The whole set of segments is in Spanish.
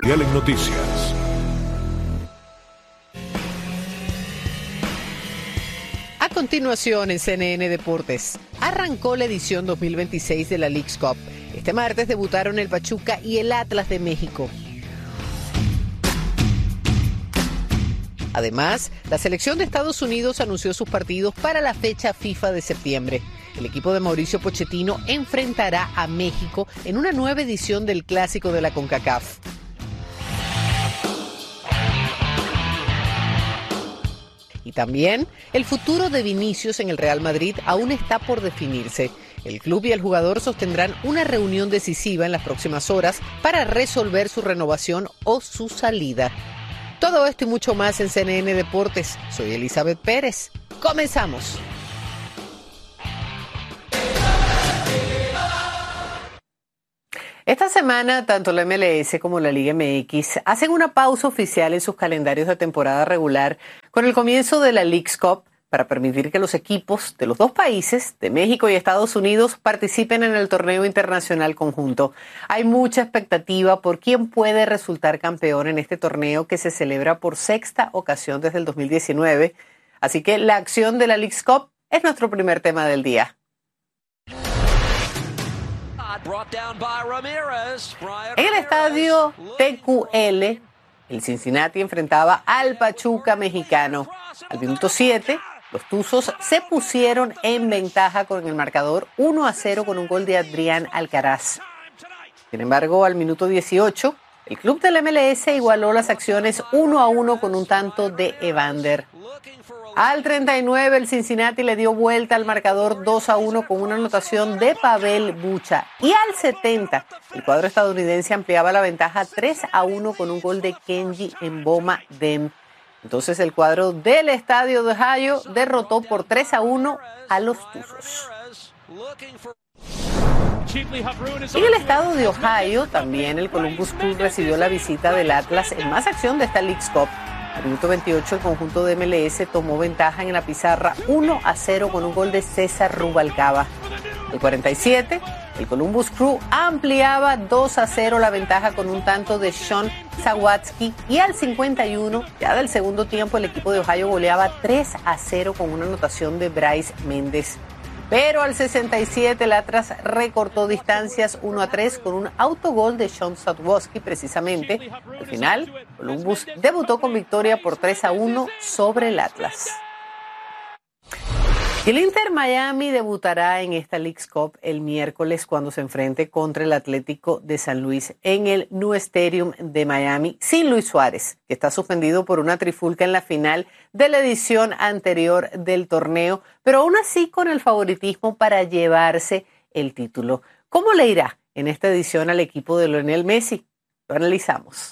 Mundial en Noticias. A continuación en CNN Deportes, arrancó la edición 2026 de la Leagues Cup. Este martes debutaron el Pachuca y el Atlas de México. Además, la selección de Estados Unidos anunció sus partidos para la fecha FIFA de septiembre. El equipo de Mauricio Pochettino enfrentará a México en una nueva edición del Clásico de la CONCACAF. Y también, el futuro de Vinicius en el Real Madrid aún está por definirse. El club y el jugador sostendrán una reunión decisiva en las próximas horas para resolver su renovación o su salida. Todo esto y mucho más en CNN Deportes. Soy Elizabeth Pérez. ¡Comenzamos! Esta semana, tanto la MLS como la Liga MX hacen una pausa oficial en sus calendarios de temporada regular con el comienzo de la Leagues Cup para permitir que los equipos de los dos países, de México y Estados Unidos, participen en el torneo internacional conjunto. Hay mucha expectativa por quién puede resultar campeón en este torneo que se celebra por sexta ocasión desde el 2019. Así que la acción de la Leagues Cup es nuestro primer tema del día. En el estadio TQL, el Cincinnati enfrentaba al Pachuca mexicano. Al minuto 7, los Tuzos se pusieron en ventaja con el marcador 1-0 con un gol de Adrián Alcaraz. Sin embargo, al minuto 18, el club del MLS igualó las acciones 1-1 con un tanto de Evander. Al 39, el Cincinnati le dio vuelta al marcador 2-1 con una anotación de Pavel Bucha. Y al 70, el cuadro estadounidense ampliaba la ventaja 3-1 con un gol de Kenji Mboma Dem. Entonces el cuadro del estadio de Ohio derrotó por 3-1 a los Tuzos. En el estado de Ohio, también el Columbus Crew recibió la visita del Atlas en más acción de esta Leagues Cup. Al minuto 28, el conjunto de MLS tomó ventaja en la pizarra 1-0 con un gol de César Rubalcaba. Al 47, el Columbus Crew ampliaba 2-0 la ventaja con un tanto de Sean Sawatsky. Y al 51, ya del segundo tiempo, el equipo de Ohio goleaba 3-0 con una anotación de Bryce Méndez. Pero al 67 el Atlas recortó distancias 1-3 con un autogol de Sean Sawatsky precisamente. Al final, Columbus debutó con victoria por 3-1 sobre el Atlas. El Inter Miami debutará en esta Leagues Cup el miércoles cuando se enfrente contra el Atlético de San Luis en el New Stadium de Miami, sin Luis Suárez, que está suspendido por una trifulca en la final de la edición anterior del torneo, pero aún así con el favoritismo para llevarse el título. ¿Cómo le irá en esta edición al equipo de Lionel Messi? Lo analizamos.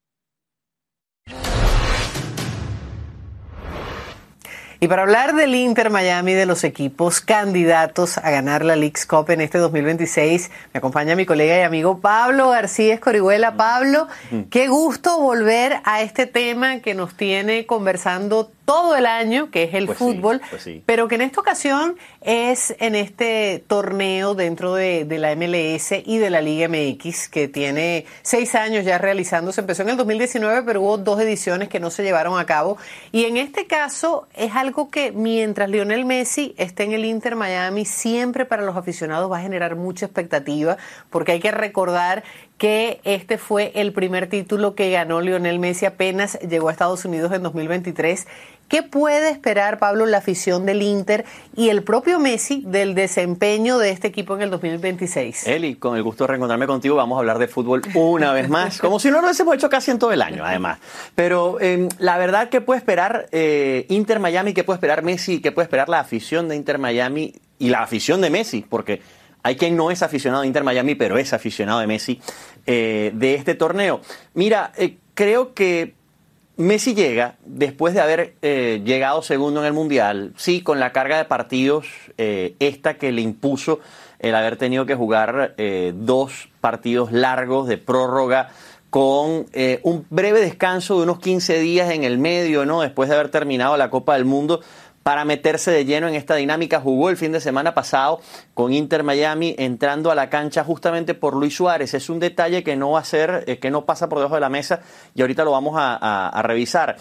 Y para hablar del Inter Miami, de los equipos candidatos a ganar la Leagues Cup en este 2026, me acompaña mi colega y amigo Pablo García Escorihuela. Pablo, qué gusto volver a este tema que nos tiene conversando todo el año, que es el fútbol, sí. Pero que en esta ocasión es en este torneo dentro de la MLS y de la Liga MX, que tiene 6 años ya realizándose. Empezó en el 2019, pero hubo 2 ediciones que no se llevaron a cabo. Y en este caso es algo que mientras Lionel Messi esté en el Inter Miami, siempre para los aficionados va a generar mucha expectativa, porque hay que recordar que este fue el primer título que ganó Lionel Messi apenas llegó a Estados Unidos en 2023. ¿Qué puede esperar, Pablo, la afición del Inter y el propio Messi del desempeño de este equipo en el 2026? Eli, con el gusto de reencontrarme contigo, vamos a hablar de fútbol una vez más, como si no lo hubiésemos hecho casi en todo el año, además. Pero la verdad, ¿qué puede esperar Inter Miami? ¿Qué puede esperar Messi? ¿Qué puede esperar la afición de Inter Miami y la afición de Messi? Porque hay quien no es aficionado de Inter Miami, pero es aficionado de Messi de este torneo. Mira, creo que Messi llega después de haber llegado segundo en el Mundial, sí, con la carga de partidos esta que le impuso el haber tenido que jugar 2 partidos largos de prórroga con un breve descanso de unos 15 días en el medio, ¿no? Después de haber terminado la Copa del Mundo, para meterse de lleno en esta dinámica. Jugó el fin de semana pasado con Inter Miami, entrando a la cancha justamente por Luis Suárez. Es un detalle que no va a ser, que no pasa por debajo de la mesa, y ahorita lo vamos a revisar.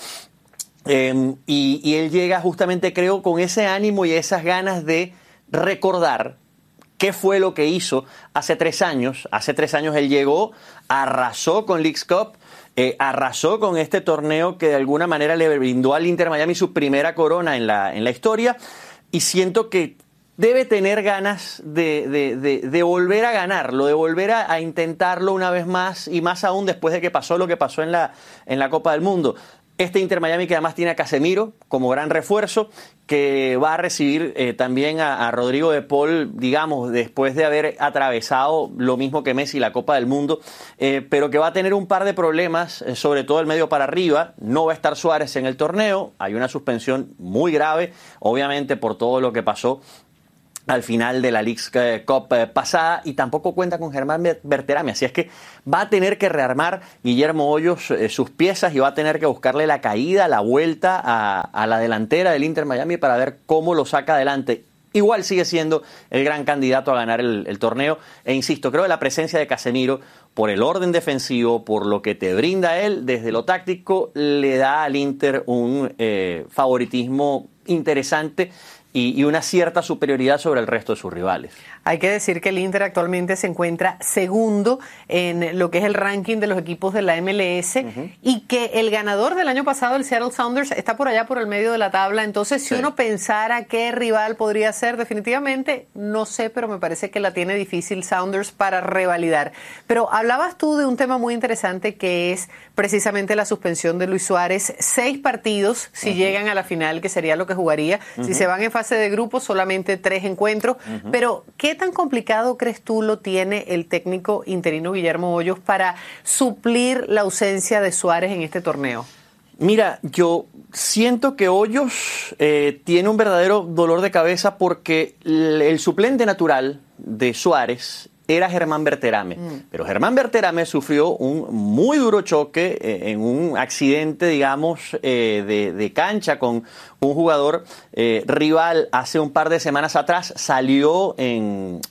Y él llega justamente, creo, con ese ánimo y esas ganas de recordar qué fue lo que hizo hace 3 años. Hace 3 años él llegó, arrasó con Leagues Cup, arrasó con este torneo que de alguna manera le brindó al Inter Miami su primera corona en la historia, y siento que debe tener ganas de volver a ganarlo, de volver a intentarlo una vez más, y más aún después de que pasó lo que pasó en la Copa del Mundo. Este Inter Miami, que además tiene a Casemiro como gran refuerzo, que va a recibir también a Rodrigo de Paul, digamos, después de haber atravesado lo mismo que Messi la Copa del Mundo, pero que va a tener un par de problemas, sobre todo el medio para arriba. No va a estar Suárez en el torneo, hay una suspensión muy grave, obviamente por todo lo que pasó al final de la Leagues Cup pasada, y tampoco cuenta con Germán Berterame, así es que va a tener que rearmar Guillermo Hoyos sus piezas, y va a tener que buscarle la caída, la vuelta a la delantera del Inter Miami para ver cómo lo saca adelante. Igual sigue siendo el gran candidato a ganar el torneo, e insisto, creo que la presencia de Casemiro, por el orden defensivo, por lo que te brinda él desde lo táctico, le da al Inter un favoritismo interesante y una cierta superioridad sobre el resto de sus rivales. Hay que decir que el Inter actualmente se encuentra segundo en lo que es el ranking de los equipos de la MLS, y que el ganador del año pasado, el Seattle Sounders, está por allá por el medio de la tabla. Entonces, si uno pensara qué rival podría ser, definitivamente, no sé, pero me parece que la tiene difícil Sounders para revalidar. Pero hablabas tú de un tema muy interesante, que es precisamente la suspensión de Luis Suárez. 6 partidos, si llegan a la final, que sería lo que jugaría. Si se van en fase de grupos, solamente 3 encuentros. Pero, ¿qué tan complicado crees tú lo tiene el técnico interino Guillermo Hoyos para suplir la ausencia de Suárez en este torneo? Mira, yo siento que Hoyos tiene un verdadero dolor de cabeza, porque el suplente natural de Suárez era Germán Berterame. Pero Germán Berterame sufrió un muy duro choque en un accidente, digamos, de cancha con un jugador rival hace un par de semanas atrás. Salió en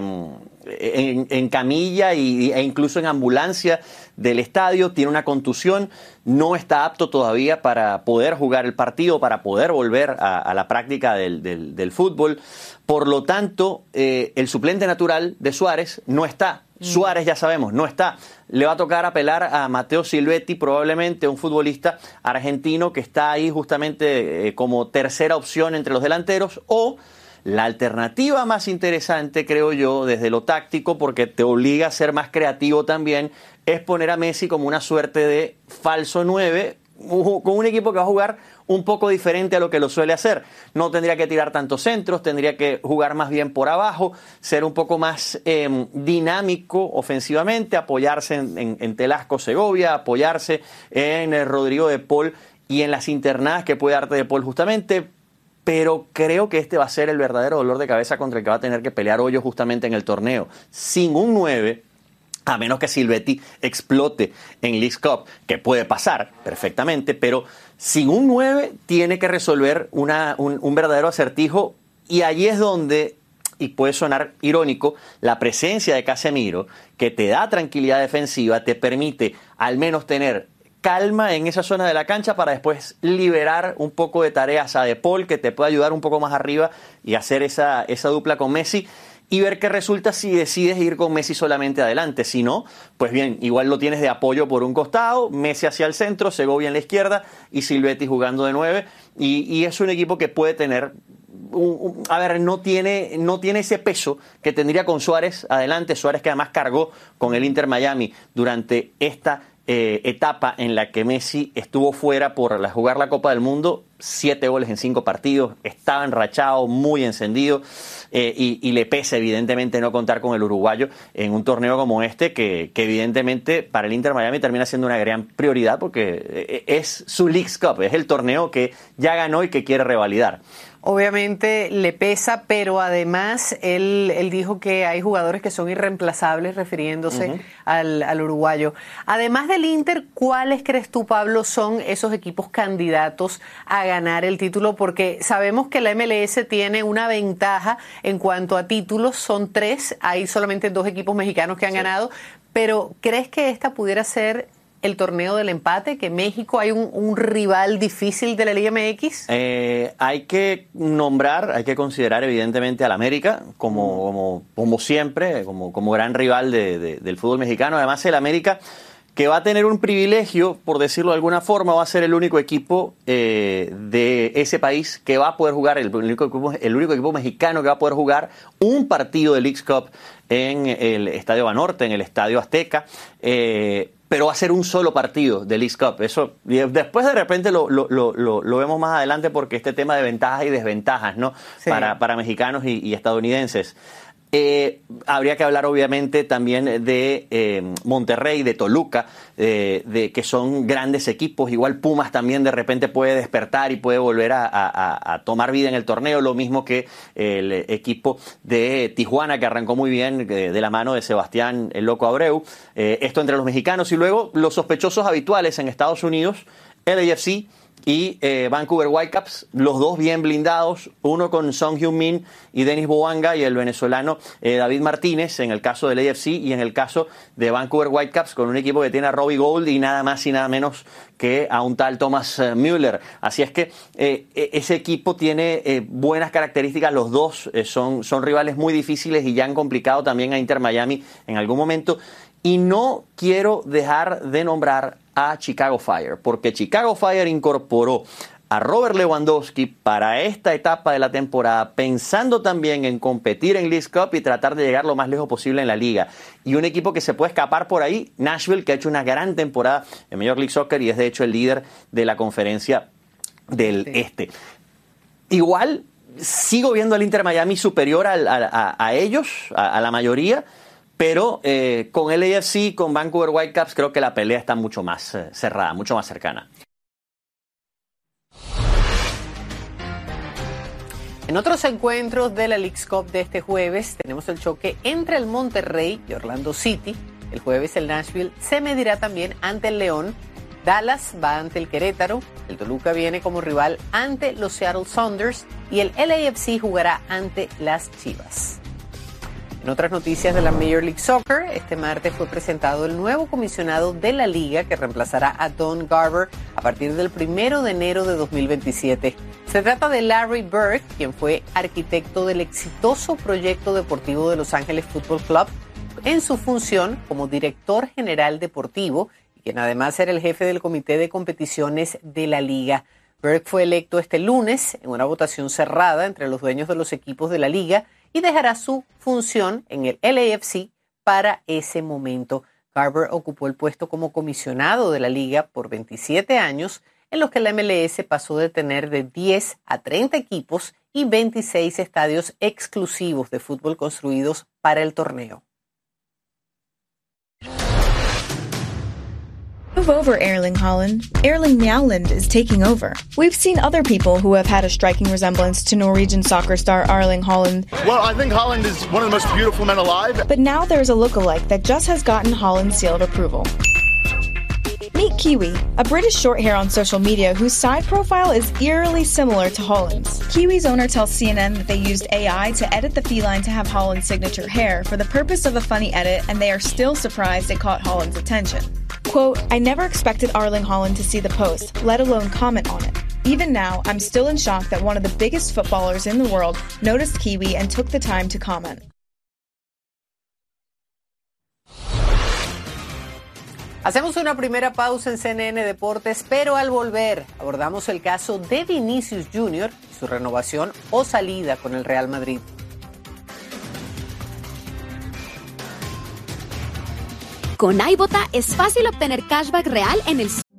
camilla e incluso en ambulancia del estadio, tiene una contusión, no está apto todavía para poder jugar el partido, para poder volver a la práctica del fútbol. Por lo tanto, el suplente natural de Suárez no está. Suárez, ya sabemos, no está. Le va a tocar apelar a Matteo Silvetti, probablemente un futbolista argentino que está ahí justamente como tercera opción entre los delanteros, o la alternativa más interesante, creo yo, desde lo táctico, porque te obliga a ser más creativo también, es poner a Messi como una suerte de falso 9, con un equipo que va a jugar un poco diferente a lo que lo suele hacer. No tendría que tirar tantos centros, tendría que jugar más bien por abajo, ser un poco más dinámico ofensivamente, apoyarse en Telasco Segovia, apoyarse en Rodrigo de Paul y en las internadas que puede darte de Paul justamente. Pero creo que este va a ser el verdadero dolor de cabeza contra el que va a tener que pelear Hoyos justamente en el torneo. Sin un 9, a menos que Silvetti explote en Leagues Cup, que puede pasar perfectamente, pero sin un 9 tiene que resolver un verdadero acertijo, y allí es donde, y puede sonar irónico, la presencia de Casemiro, que te da tranquilidad defensiva, te permite al menos tener calma en esa zona de la cancha para después liberar un poco de tareas a De Paul, que te puede ayudar un poco más arriba y hacer esa dupla con Messi, y ver qué resulta si decides ir con Messi solamente adelante. Si no, pues bien, igual lo tienes de apoyo por un costado, Messi hacia el centro, Segovia en la izquierda y Silvetti jugando de 9, y es un equipo que puede tener no tiene ese peso que tendría con Suárez adelante. Suárez, que además cargó con el Inter Miami durante esta etapa en la que Messi estuvo fuera por jugar la Copa del Mundo. 7 goles en 5 partidos, estaba enrachado, muy encendido, y le pesa evidentemente no contar con el uruguayo en un torneo como este, que evidentemente para el Inter Miami termina siendo una gran prioridad, porque es su Leagues Cup, es el torneo que ya ganó y que quiere revalidar. obviamente le pesa, pero además él dijo que hay jugadores que son irreemplazables, refiriéndose al uruguayo. Además del Inter, ¿cuáles crees tú, Pablo, son esos equipos candidatos a ganar el título? Porque sabemos que la MLS tiene una ventaja en cuanto a títulos, son 3, hay solamente 2 equipos mexicanos que han ganado, pero ¿crees que esta pudiera ser el torneo del empate, que México hay un rival difícil de la Liga MX? Hay que considerar evidentemente al América como siempre, como gran rival del fútbol mexicano. Además, el América, que va a tener un privilegio, por decirlo de alguna forma, va a ser el único equipo de ese país que va a poder jugar, el único equipo mexicano que va a poder jugar un partido de Leagues Cup en el Estadio Banorte, en el Estadio Azteca, pero va a ser un solo partido de Leagues Cup. Eso después de repente lo vemos más adelante, porque este tema de ventajas y desventajas, ¿no? Sí. Para mexicanos y estadounidenses. Habría que hablar obviamente también de Monterrey, de Toluca, de que son grandes equipos. Igual Pumas también de repente puede despertar y puede volver a tomar vida en el torneo, lo mismo que el equipo de Tijuana, que arrancó muy bien de la mano de Sebastián el Loco Abreu. Esto entre los mexicanos, y luego los sospechosos habituales en Estados Unidos, LAFC y Vancouver Whitecaps, los dos bien blindados, uno con Son Heung-min y Denis Bouanga, y el venezolano David Martínez en el caso del AFC, y en el caso de Vancouver Whitecaps con un equipo que tiene a Robbie Gould y nada más y nada menos que a un tal Thomas Müller. Así es que ese equipo tiene buenas características, los dos son rivales muy difíciles y ya han complicado también a Inter Miami en algún momento. Y no quiero dejar de nombrar a Chicago Fire, porque Chicago Fire incorporó a Robert Lewandowski para esta etapa de la temporada, pensando también en competir en Leagues Cup y tratar de llegar lo más lejos posible en la liga. Y un equipo que se puede escapar por ahí, Nashville, que ha hecho una gran temporada en Major League Soccer y es de hecho el líder de la conferencia del Este. Igual, sigo viendo al Inter Miami superior a ellos, a la mayoría, pero con el AFC, con Vancouver Whitecaps, creo que la pelea está mucho más cerrada, mucho más cercana. En otros encuentros de la Leagues Cup de este jueves, tenemos el choque entre el Monterrey y Orlando City. El jueves el Nashville se medirá también ante el León. Dallas va ante el Querétaro. El Toluca viene como rival ante los Seattle Sounders. Y el LAFC jugará ante las Chivas. En otras noticias de la Major League Soccer, este martes fue presentado el nuevo comisionado de la liga que reemplazará a Don Garber a partir del 1 de enero de 2027. Se trata de Larry Burke, quien fue arquitecto del exitoso proyecto deportivo de Los Ángeles Football Club en su función como director general deportivo, y quien además era el jefe del comité de competiciones de la liga. Burke fue electo este lunes en una votación cerrada entre los dueños de los equipos de la liga y dejará su función en el LAFC para ese momento. Garber ocupó el puesto como comisionado de la liga por 27 años, en los que la MLS pasó de tener de 10 a 30 equipos y 26 estadios exclusivos de fútbol construidos para el torneo. Move over, Erling Haaland. Erling Mjæland is taking over. We've seen other people who have had a striking resemblance to Norwegian soccer star Erling Haaland. Well, I think Haaland is one of the most beautiful men alive. But now there's a lookalike that just has gotten Haaland's seal of approval. Meet Kiwi, a British shorthair on social media whose side profile is eerily similar to Haaland's. Kiwi's owner tells CNN that they used AI to edit the feline to have Haaland's signature hair for the purpose of a funny edit, and they are still surprised it caught Haaland's attention. Quote, I never expected Erling Haaland to see the post, let alone comment on it. Even now, I'm still in shock that one of the biggest footballers in the world noticed Kiwi and took the time to comment. Hacemos una primera pausa en CNN Deportes, pero al volver abordamos el caso de Vinicius Jr. y su renovación o salida con el Real Madrid. Con iBota es fácil obtener cashback real en el